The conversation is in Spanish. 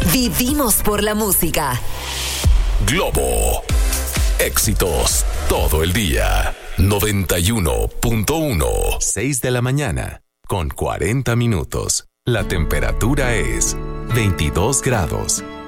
Vivimos por la música. Globo. Éxitos todo el día. 91.1. 6 de la mañana con 40 minutos. La temperatura es 22 grados.